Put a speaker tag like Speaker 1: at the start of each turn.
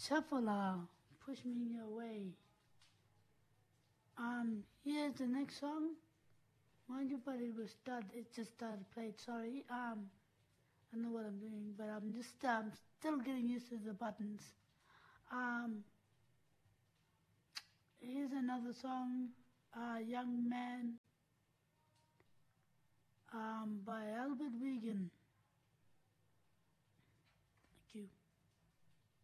Speaker 1: Shuffler, Push Me Away. Here's the next song. Mind you, but it just started played, sorry. I know what I'm doing, but I'm still getting used to the buttons. Here's another song, Young Man, by Albert Wiegand.